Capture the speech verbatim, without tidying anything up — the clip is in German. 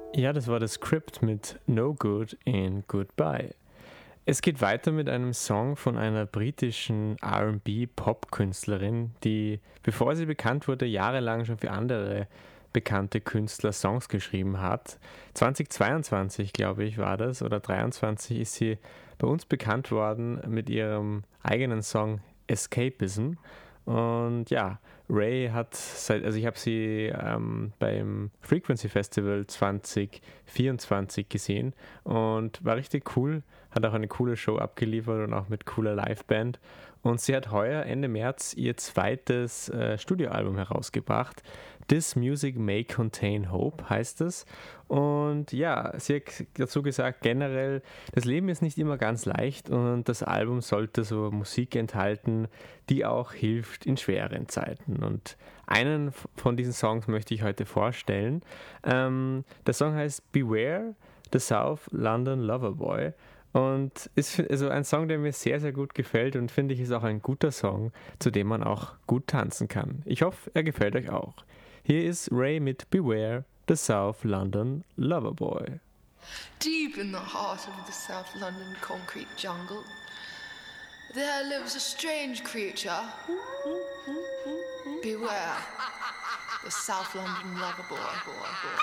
Ja, das war das Script mit No Good in Goodbye. Es geht weiter mit einem Song von einer britischen R und B-Pop-Künstlerin, die, bevor sie bekannt wurde, jahrelang schon für andere bekannte Künstler Songs geschrieben hat. zweitausendzweiundzwanzig, glaube ich, war das, oder dreiundzwanzig ist sie bei uns bekannt worden mit ihrem eigenen Song Escapism. Und ja, Ray hat seit, also ich habe sie ähm, beim Frequency Festival zwanzig vierundzwanzig gesehen und war richtig cool, hat auch eine coole Show abgeliefert und auch mit cooler Liveband. Und sie hat heuer Ende März ihr zweites äh, Studioalbum herausgebracht. This Music May Contain Hope heißt es. Und ja, sie hat dazu gesagt, generell, das Leben ist nicht immer ganz leicht und das Album sollte so Musik enthalten, die auch hilft in schweren Zeiten. Und einen von diesen Songs möchte ich heute vorstellen. Ähm, der Song heißt Beware, the South London Loverboy. Und ist also ein Song, der mir sehr, sehr gut gefällt und finde ich ist auch ein guter Song, zu dem man auch gut tanzen kann. Ich hoffe, er gefällt euch auch. Hier ist Ray mit Beware, the South London Loverboy. Deep in the heart of the South London concrete jungle, there lives a strange creature. Beware, the South London Loverboy.